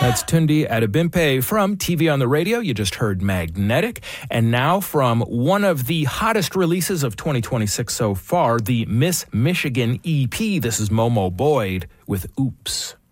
That's Tunde Adebimpe from TV on the Radio. You just heard Magnetic. And now from one of the hottest releases of 2026 so far, the Miss Michigan EP. This is Momo Boyd with Oops.